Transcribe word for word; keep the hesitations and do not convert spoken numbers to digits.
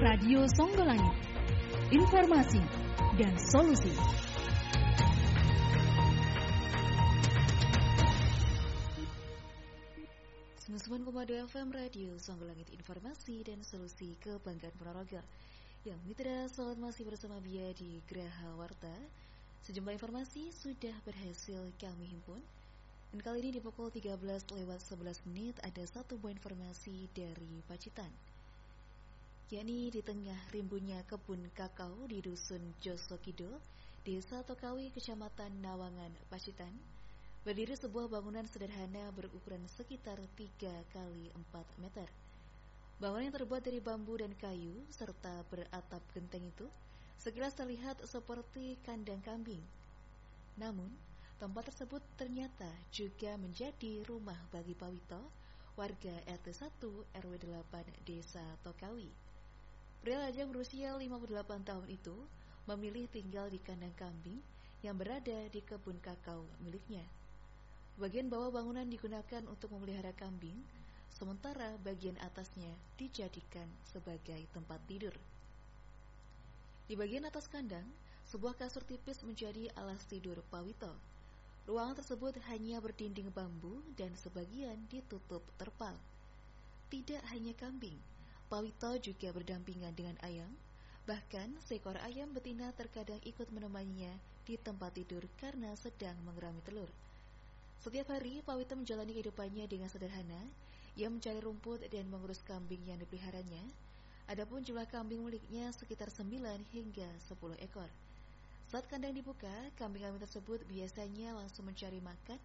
Radio Songgolangit. Informasi dan solusi. sembilan puluh sembilan koma dua F M Radio Songgolangit, informasi dan solusi kebanggaan Ponorogo. Yang mitra, selamat masih bersama Bia di Graha Warta. Sejumlah informasi sudah berhasil kami himpun. Dan kali ini di pukul tiga belas lewat sebelas menit ada satu buah informasi dari Pacitan, yakni di tengah rimbunnya kebun kakao di Dusun Josokido, Desa Tokawi, Kecamatan Nawangan, Pacitan, berdiri sebuah bangunan sederhana berukuran sekitar tiga kali empat meter. Bangunan yang terbuat dari bambu dan kayu serta beratap genteng itu sekilas terlihat seperti kandang kambing. Namun, tempat tersebut ternyata juga menjadi rumah bagi Pak Wito, warga R T satu R W delapan Desa Tokawi. Pria lajang berusia lima puluh delapan tahun itu memilih tinggal di kandang kambing yang berada di kebun kakao miliknya. Bagian bawah bangunan digunakan untuk memelihara kambing, sementara bagian atasnya dijadikan sebagai tempat tidur. Di bagian atas kandang, sebuah kasur tipis menjadi alas tidur Pak Wito. Ruangan tersebut hanya berdinding bambu dan sebagian ditutup terpal. Tidak hanya kambing, Pak Wito juga berdampingan dengan ayam. Bahkan seekor ayam betina terkadang ikut menemaninya di tempat tidur karena sedang mengerami telur. Setiap hari Pak Wito menjalani kehidupannya dengan sederhana. Ia mencari rumput dan mengurus kambing yang dipeliharanya. Adapun jumlah kambing miliknya sekitar sembilan hingga sepuluh ekor. Saat kandang dibuka, kambing-kambing tersebut biasanya langsung mencari makan